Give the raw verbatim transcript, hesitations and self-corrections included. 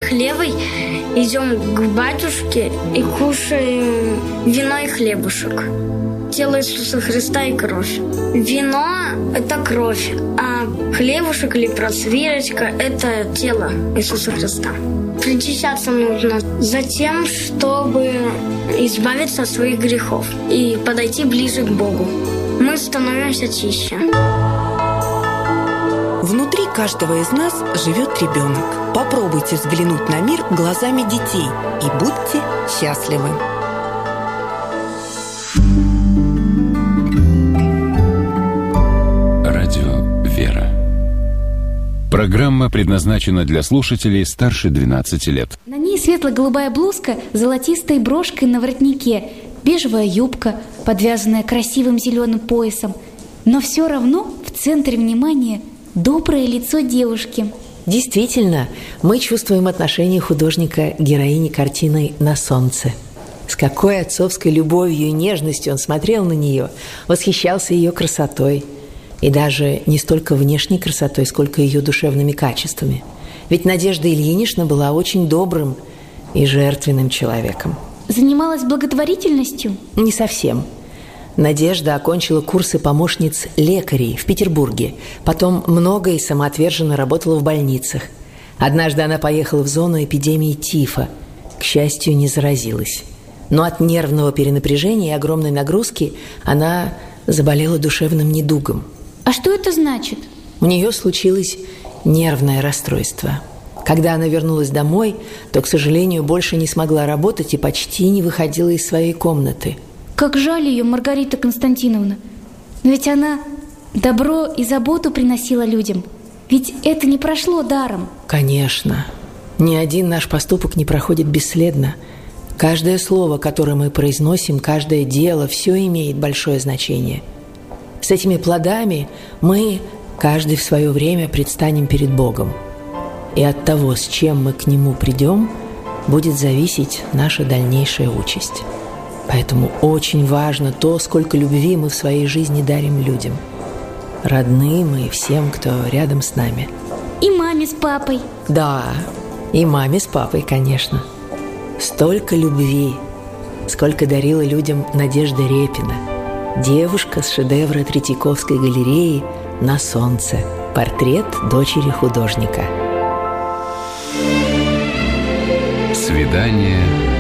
Хлевой идем к батюшке и кушаем вино и хлебушек. Тело Иисуса Христа и кровь. Вино – это кровь, а хлебушек или просвирочка – это тело Иисуса Христа. Причащаться нужно за тем, чтобы избавиться от своих грехов и подойти ближе к Богу. Мы становимся чище. Внутри каждого из нас живет ребенок. Попробуйте взглянуть на мир глазами детей и будьте счастливы. Радио «Вера». Программа предназначена для слушателей старше двенадцати лет. На ней светло-голубая блузка с золотистой брошкой на воротнике, бежевая юбка, подвязанная красивым зеленым поясом. Но все равно в центре внимания доброе лицо девушки. Действительно, мы чувствуем отношение художника к героине картины «На солнце». С какой отцовской любовью и нежностью он смотрел на нее, восхищался ее красотой. И даже не столько внешней красотой, сколько ее душевными качествами. Ведь Надежда Ильинична была очень добрым и жертвенным человеком. Занималась благотворительностью? Не совсем. Надежда окончила курсы помощниц лекарей в Петербурге. Потом много и самоотверженно работала в больницах. Однажды она поехала в зону эпидемии тифа. К счастью, не заразилась. Но от нервного перенапряжения и огромной нагрузки она заболела душевным недугом. А что это значит? У нее случилось нервное расстройство. Когда она вернулась домой, то, к сожалению, больше не смогла работать и почти не выходила из своей комнаты. Как жаль ее, Маргарита Константиновна. Но ведь она добро и заботу приносила людям. Ведь это не прошло даром. Конечно. Ни один наш поступок не проходит бесследно. Каждое слово, которое мы произносим, каждое дело, все имеет большое значение. С этими плодами мы, каждый в свое время, предстанем перед Богом. И от того, с чем мы к Нему придем, будет зависеть наша дальнейшая участь. Поэтому очень важно то, сколько любви мы в своей жизни дарим людям. Родным и всем, кто рядом с нами. И маме с папой. Да, и маме с папой, конечно. Столько любви, сколько дарила людям Надежда Репина. Девушка с шедевра Третьяковской галереи «На солнце». Портрет дочери художника. Свидание